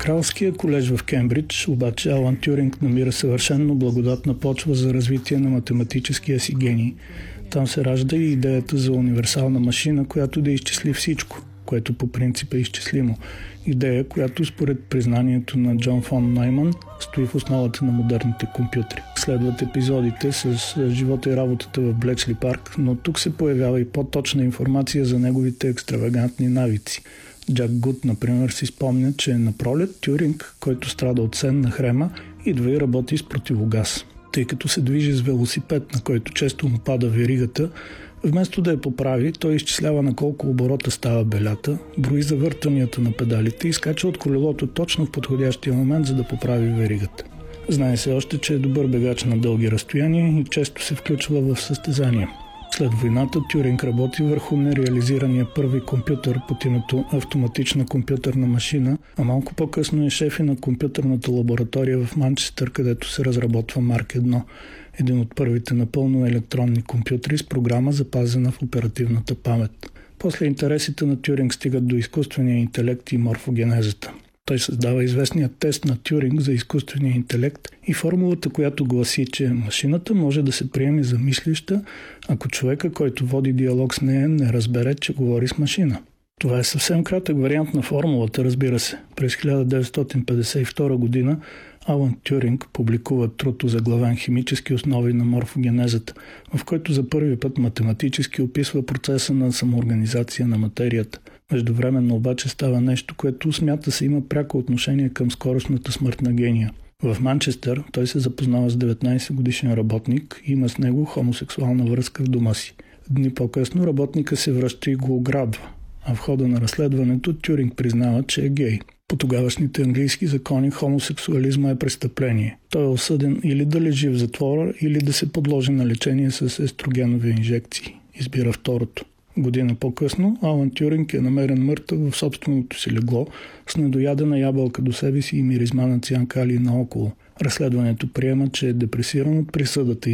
Кралския колеж в Кембридж обаче Алан Тюринг намира съвършенно благодатна почва за развитие на математическия си гений. Там се ражда и идеята за универсална машина, която да изчисли всичко, което по принцип е изчислимо. Идея, която според признанието на Джон фон Найман стои в основата на модерните компютри. Следват епизодите с живота и работата в Блечли парк, но тук се появява и по-точна информация за неговите екстравагантни навици. Джак Гуд, например, си спомня, че на пролет Тюринг, който страда от сен на хрема, идва и работи с противогаз. Тъй като се движи с велосипед, на който често му пада веригата, вместо да я поправи, той изчислява на колко оборота става белята, брои завъртанията на педалите и скача от колелото точно в подходящия момент, за да поправи веригата. Знае се още, че е добър бегач на дълги разстояния и често се включва в състезания. След войната Тюринг работи върху нереализирания първи компютър под името автоматична компютърна машина, а малко по-късно е шеф и на компютърната лаборатория в Манчестър, където се разработва Марк 1, един от първите напълно електронни компютри с програма, запазена в оперативната памет. После интересите на Тюринг стигат до изкуствения интелект и морфогенезата. Той създава известния тест на Тюринг за изкуствения интелект и формулата, която гласи, че машината може да се приеме за мислища, ако човека, който води диалог с нея, не разбере, че говори с машина. Това е съвсем кратък вариант на формулата, разбира се. През 1952 година Алан Тюринг публикува труд озаглавен „Химически основи на морфогенезата“, в който за първи път математически описва процеса на самоорганизация на материята. Междувременно обаче става нещо, което смята се има пряко отношение към скорошната смърт на гения. В Манчестър той се запознава с 19-годишен работник и има с него хомосексуална връзка в дома си. Дни по-късно работника се връща и го ограбва, а в хода на разследването Тюринг признава, че е гей. По тогавашните английски закони хомосексуализма е престъпление. Той е осъден или да лежи в затвора, или да се подложи на лечение с естрогенови инжекции. Избира второто. Година по-късно Алан Тюринг е намерен мъртъв в собственото си легло с недоядена ябълка до себе си и миризма на циан калий наоколо. Разследването приема, че е депресиран от присъдата